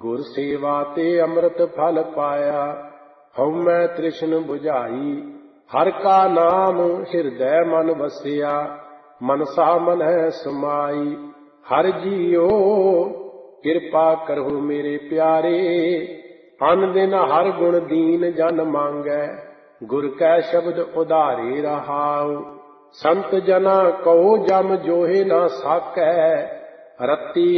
ਗੁਰ ਸੇਵਾ ਤੇ ਅੰਮ੍ਰਿਤ ਫਲ ਪਾਇਆ। ਹਉਮੈ ਤ੍ਰਿਸ਼ਨ ਬੁਝਾਈ, ਹਰਿ ਕਾ ਨਾਮ ਹਿਰਦੈ ਮਨ ਵਸਿਆ। ਮਨਸਾ ਮਨੈ ਸਮਾਈ, ਹਰਿ ਜੀਓ ਕਿਰਪਾ ਕਰੋ ਮੇਰੇ ਪਿਆਰੇ। ਅਨ ਦਿਨ ਹਰਿ ਗੁਣ ਦੀਨ ਜਨ ਮੰਗੈ, ਗੁਰ ਕੈ ਸ਼ਬਦ ਉਧਾਰੇ ਰਹਾਉ। ਸੰਤ ਜਨਾ ਕਉ ਜਮ ਜੋਹਿ ਨਾ ਸਾਕੈ, ਰਤੀ